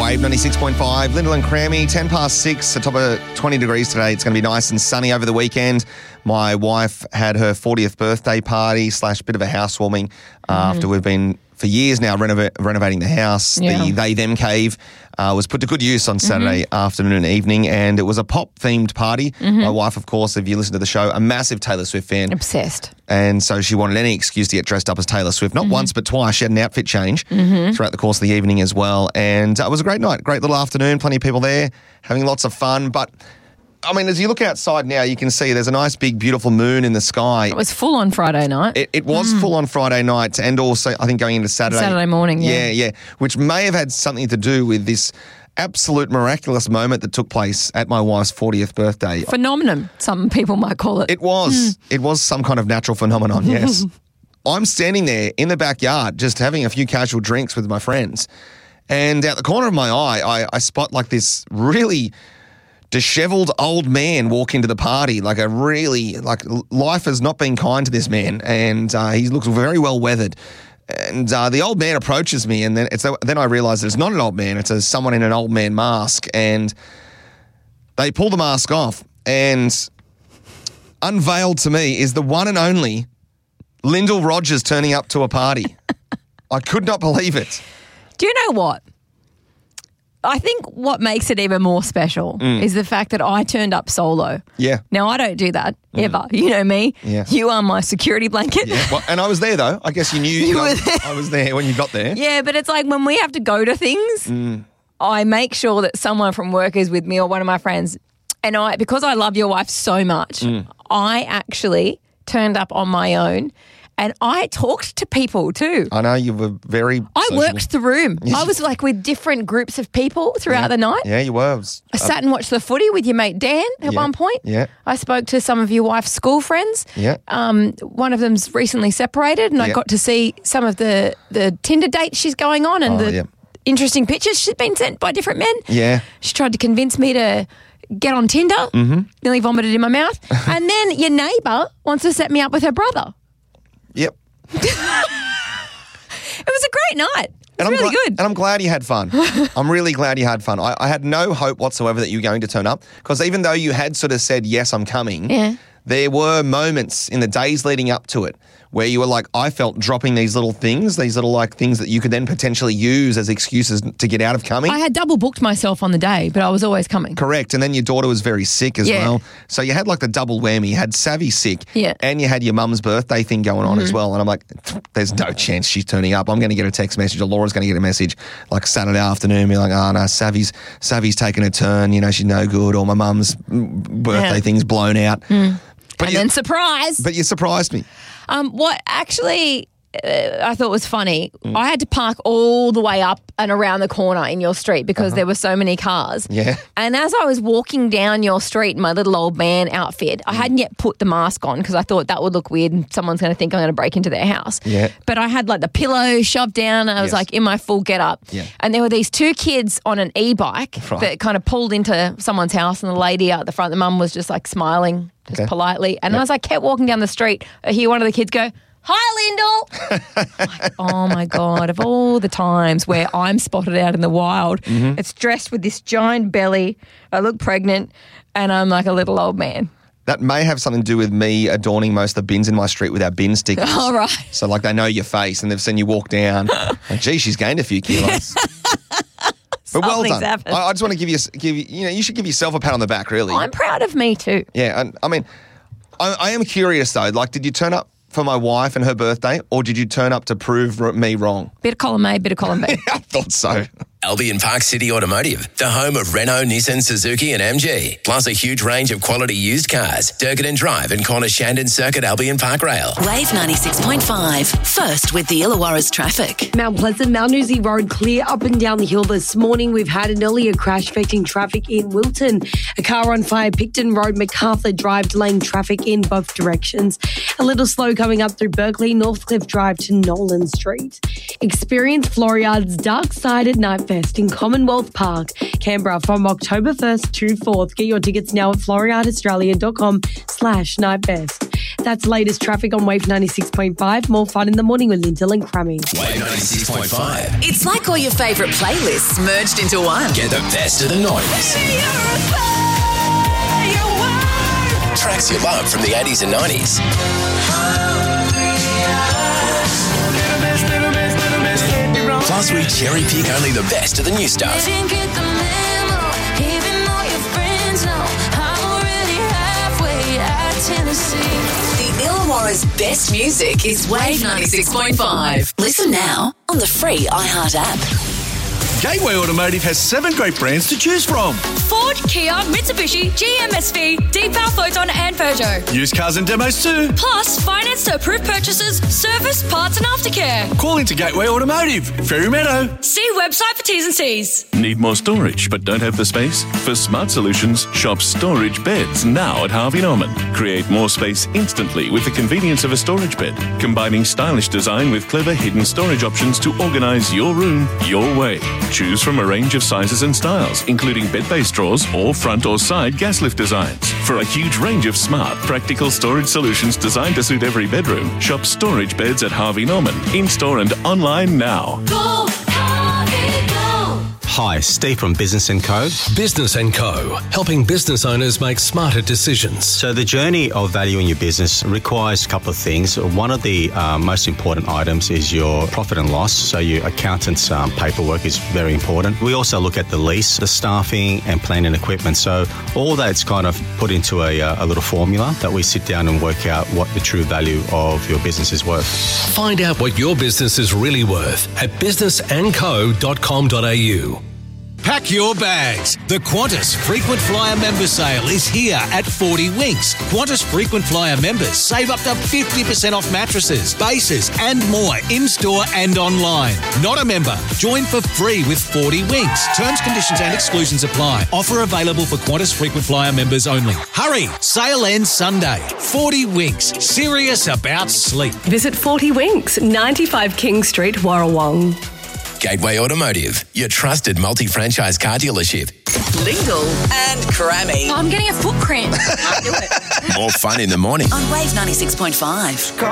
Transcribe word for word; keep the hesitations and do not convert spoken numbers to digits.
Wave ninety-six point five, Lyndall and Crammy, ten past six, a top of twenty degrees today. It's going to be nice and sunny over the weekend. My wife had her fortieth birthday party slash bit of a housewarming uh, mm. after we've been for years now renov- renovating the house. Yeah. The They Them Cave uh, was put to good use on Saturday mm-hmm. afternoon and evening, and it was a pop-themed party. Mm-hmm. My wife, of course, if you listen to the show, a massive Taylor Swift fan. Obsessed. And so she wanted any excuse to get dressed up as Taylor Swift. Not mm-hmm. once, but twice. She had an outfit change mm-hmm. throughout the course of the evening as well. And uh, it was a great night, great little afternoon, plenty of people there, having lots of fun. But, I mean, as you look outside now, you can see there's a nice, big, beautiful moon in the sky. It was full on Friday night. It, it was mm. full on Friday night and also, I think, going into Saturday. Saturday morning, yeah. Yeah, yeah, which may have had something to do with this absolute miraculous moment that took place at my wife's fortieth birthday. Phenomenon, some people might call it. It was. Mm. It was some kind of natural phenomenon, yes. I'm standing there in the backyard just having a few casual drinks with my friends, and out the corner of my eye, I, I spot like this really disheveled old man walk into the party, like a really, like life has not been kind to this man, and uh, he looks very well weathered. And uh, the old man approaches me, and then it's then I realise that it's not an old man; it's a, someone in an old man mask. And they pull the mask off, and unveiled to me is the one and only Lyndall Rogers turning up to a party. I could not believe it. Do you know what? I think what makes it even more special mm. is the fact that I turned up solo. Yeah. Now, I don't do that mm. ever. You know me. Yeah. You are my security blanket. Yeah. Well, and I was there, though. I guess you knew you I, were there. I was there when you got there. Yeah, but it's like when we have to go to things, mm. I make sure that someone from work is with me or one of my friends. And I, because I love your wife so much, mm. I actually turned up on my own. And I talked to people too. I know, you were very I social. worked the room. I was like with different groups of people throughout yeah. the night. Yeah, you were. I, was, I sat and watched the footy with your mate Dan at yeah. one point. Yeah. I spoke to some of your wife's school friends. Yeah. Um, one of them's recently separated, and yeah. I got to see some of the, the Tinder dates she's going on and oh, the yeah. interesting pictures she's been sent by different men. Yeah. She tried to convince me to get on Tinder, mm-hmm. nearly vomited in my mouth. And then your neighbour wants to set me up with her brother. Yep. It was a great night. It was and really gla- good. And I'm glad you had fun. I'm really glad you had fun. I, I had no hope whatsoever that you were going to turn up, because even though you had sort of said, yes, I'm coming, yeah. there were moments in the days leading up to it where you were like, I felt dropping these little things, these little like things that you could then potentially use as excuses to get out of coming. I had double booked myself on the day, but I was always coming. Correct. And then your daughter was very sick as yeah. well. So you had like the double whammy. You had Savvy sick yeah. and you had your mum's birthday thing going on mm-hmm. as well. And I'm like, there's no chance she's turning up. I'm going to get a text message or Laura's going to get a message like Saturday afternoon, be like, oh no, Savvy's, Savvy's taking a turn. You know, she's no good, or my mum's birthday yeah. thing's blown out. Mm. But and you, then surprise. But you surprised me. Um, what actually uh, I thought was funny, mm. I had to park all the way up and around the corner in your street because uh-huh. there were so many cars. Yeah. And as I was walking down your street in my little old man outfit, mm. I hadn't yet put the mask on because I thought that would look weird and someone's going to think I'm going to break into their house. Yeah. But I had like the pillow shoved down. And I was yes. like in my full get up. Yeah. And there were these two kids on an e-bike right. that kind of pulled into someone's house, and the lady out the front, the mum was just like smiling just okay. politely. And yep. as I kept walking down the street, I hear one of the kids go, "Hi, Lyndall." Like, oh, my God, of all the times where I'm spotted out in the wild, mm-hmm. it's dressed with this giant belly, I look pregnant, and I'm like a little old man. That may have something to do with me adorning most of the bins in my street with our bin stickers. All right. So, like, they know your face and they've seen you walk down. And, gee, she's gained a few kilos. But well done. I, I just want to give you, give you, you know, you should give yourself a pat on the back, really. I'm proud of me too. Yeah, and I mean, I, I am curious though. Like, did you turn up for my wife and her birthday, or did you turn up to prove me wrong? Bit of column A, bit of column B. I thought so. Albion Park City Automotive, the home of Renault, Nissan, Suzuki and M G. Plus a huge range of quality used cars. Durgan Drive and Corner Shandon Circuit, Albion Park Rail. Wave ninety-six point five. First with the Illawarra's traffic. Mount Pleasant, Malnouzi Road clear up and down the hill this morning. We've had an earlier crash affecting traffic in Wilton. A car on fire, Picton Road, MacArthur Drive, delaying traffic in both directions. A little slow coming up through Berkeley, Northcliffe Drive to Nolan Street. Experience Floriada's Dark Side at Night Fest in Commonwealth Park, Canberra from October first to fourth. Get your tickets now at floriadaaustralia.com slash nightfest. That's latest traffic on Wave ninety-six point five. More fun in the morning with Lintel and Crummy. Wave ninety-six point five. It's like all your favourite playlists merged into one. Get the best of the noise. Tracks you love from the eighties and nineties. Plus, we cherry pick only the best of the new stuff. The Illawarra's best music is Wave ninety-six point five. Listen now on the free iHeart app. Gateway Automotive has seven great brands to choose from. Ford, Kia, Mitsubishi, G M S V, Deepal, Photon and Peugeot. Used cars and demos too. Plus, finance to approved purchases, service, parts and aftercare. Call into Gateway Automotive, Ferry Meadow. See website for T's and C's. Need more storage but don't have the space? For smart solutions, shop Storage Beds now at Harvey Norman. Create more space instantly with the convenience of a storage bed, combining stylish design with clever hidden storage options to organise your room your way. Choose from a range of sizes and styles, including bed-based drawers or front or side gas lift designs. For a huge range of smart, practical storage solutions designed to suit every bedroom, shop Storage Beds at Harvey Norman, in-store and online now. Go, Harvey, go. Hi, Steve from Business and Co. Business and Co, helping business owners make smarter decisions. So the journey of valuing your business requires a couple of things. One of the uh, most important items is your profit and loss. So your accountant's um, paperwork is very important. We also look at the lease, the staffing and plant and equipment. So all that's kind of put into a, uh, a little formula that we sit down and work out what the true value of your business is worth. Find out what your business is really worth at business and co dot com dot a u. Pack your bags. The Qantas Frequent Flyer Member Sale is here at forty Winks. Qantas Frequent Flyer members save up to fifty percent off mattresses, bases and more in-store and online. Not a member? Join for free with forty Winks. Terms, conditions and exclusions apply. Offer available for Qantas Frequent Flyer members only. Hurry! Sale ends Sunday. forty Winks. Serious about sleep. Visit forty Winks, ninety-five King Street, Warrawong. Gateway Automotive, your trusted multi-franchise car dealership. Lingle and Crammy. I'm getting a foot cramp. Can't do it. More fun in the morning. On Wave ninety-six point five.